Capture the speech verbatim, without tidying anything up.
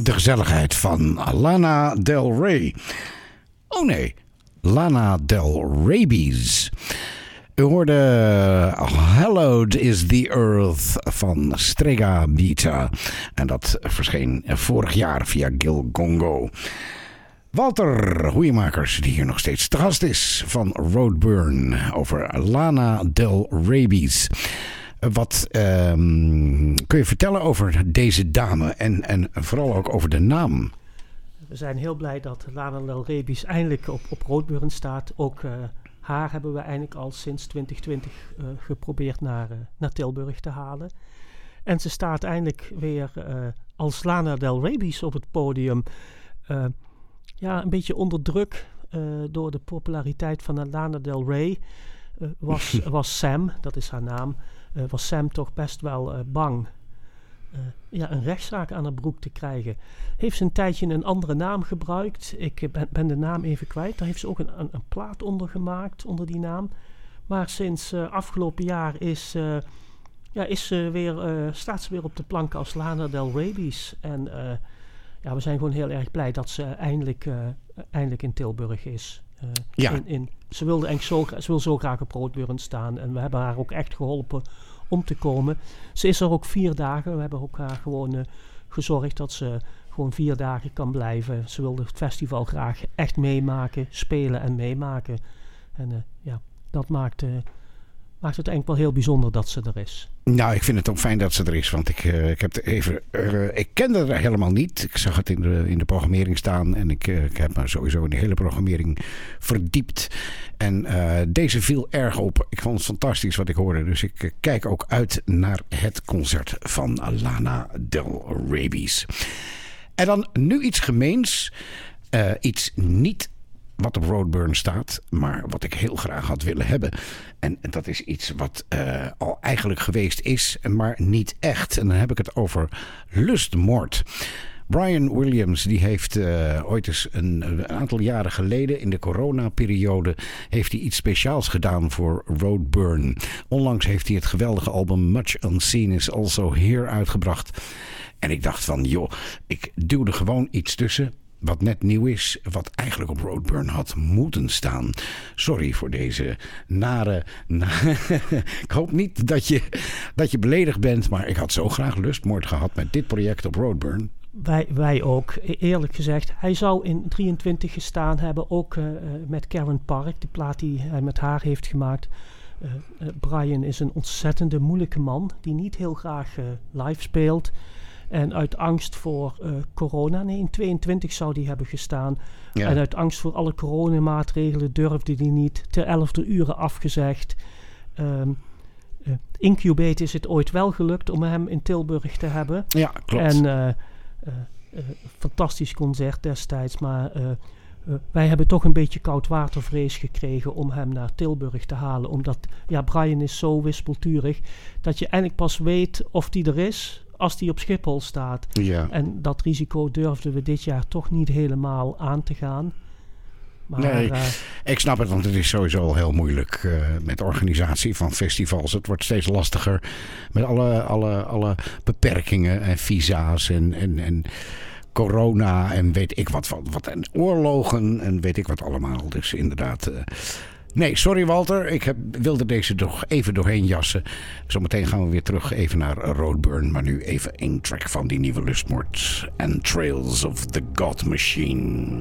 de gezelligheid van Lana Del Rey. Oh nee, Lana Del Rabies. U hoorde Hallowed is the Earth van Strega Beta. En dat verscheen vorig jaar via Gil Gongo. Walter Hoejemakers, die hier nog steeds te gast is, van Roadburn over Lana Del Rabies. Wat um, kun je vertellen over deze dame en, en vooral ook over de naam? We zijn heel blij dat Lana Del Rabies eindelijk op, op Roadburn staat. Ook uh, haar hebben we eigenlijk al sinds twintig twintig uh, geprobeerd naar, uh, naar Tilburg te halen. En ze staat eindelijk weer uh, als Lana Del Rabies op het podium. Uh, ja, een beetje onder druk uh, door de populariteit van Lana Del Rey. Uh, was, was Sam, dat is haar naam, uh, was Sam toch best wel uh, bang uh, ja, een rechtszaak aan haar broek te krijgen. Heeft ze een tijdje een andere naam gebruikt. Ik ben, ben de naam even kwijt. Daar heeft ze ook een, een, een plaat onder gemaakt, onder die naam. Maar sinds uh, afgelopen jaar is, uh, ja, is ze weer, uh, staat ze weer op de plank als Lana Del Rabies. En uh, ja, we zijn gewoon heel erg blij dat ze eindelijk, uh, eindelijk in Tilburg is. Uh, ja. in, in, ze wilde eigenlijk zo, ze wil zo graag op Roodburn staan. En we hebben haar ook echt geholpen om te komen. Ze is er ook vier dagen. We hebben ook haar gewoon uh, gezorgd dat ze gewoon vier dagen kan blijven. Ze wilde het festival graag echt meemaken, spelen en meemaken. En uh, ja, dat maakt, uh, maakt het eigenlijk wel heel bijzonder dat ze er is. Nou, ik vind het ook fijn dat ze er is, want ik, uh, ik heb het even, uh, ik kende haar helemaal niet. Ik zag het in de, in de programmering staan en ik, uh, ik heb me sowieso in de hele programmering verdiept. En uh, deze viel erg op. Ik vond het fantastisch wat ik hoorde, dus ik uh, kijk ook uit naar het concert van Lana Del Rabies. En dan nu iets gemeens, uh, iets niet wat op Roadburn staat, maar wat ik heel graag had willen hebben. En, en dat is iets wat uh, al eigenlijk geweest is, maar niet echt. En dan heb ik het over lustmoord. Brian Williams, die heeft uh, ooit eens een, een aantal jaren geleden in de coronaperiode heeft hij iets speciaals gedaan voor Roadburn. Onlangs heeft hij het geweldige album Much Unseen is Also Here uitgebracht. En ik dacht van, joh, ik duwde gewoon iets tussen wat net nieuw is, wat eigenlijk op Roadburn had moeten staan. Sorry voor deze nare... Na- ik hoop niet dat je, dat je beledigd bent, maar ik had zo graag lustmoord gehad met dit project op Roadburn. Wij, wij ook, eerlijk gezegd. Hij zou in drieëntwintig gestaan hebben, ook uh, met Karen Park, de plaat die hij met haar heeft gemaakt. Uh, uh, Brian is een ontzettende moeilijke man, die niet heel graag uh, live speelt. En uit angst voor uh, corona, nee, in tweeëntwintig zou die hebben gestaan. Ja. En uit angst voor alle coronamaatregelen durfde die niet. Ter elfde uren afgezegd. Um, uh, Incubate is het ooit wel gelukt om hem in Tilburg te hebben. Ja, klopt. En uh, uh, uh, fantastisch concert destijds. Maar uh, uh, wij hebben toch een beetje koudwatervrees gekregen om hem naar Tilburg te halen. Omdat, ja, Brian is zo wispelturig dat je eigenlijk pas weet of die er is als die op Schiphol staat. Ja. En dat risico durfden we dit jaar toch niet helemaal aan te gaan. Maar, nee, uh, ik snap het, want het is sowieso al heel moeilijk uh, met de organisatie van festivals. Het wordt steeds lastiger met alle, alle, alle beperkingen en visa's en, en, en corona en weet ik wat, wat, wat en oorlogen en weet ik wat allemaal. Dus inderdaad... Uh, Nee, sorry Walter, ik heb, wilde deze toch even doorheen jassen. Zometeen gaan we weer terug even naar Roadburn. Maar nu even één track van die nieuwe lustmoord. And Trails of the God Machine.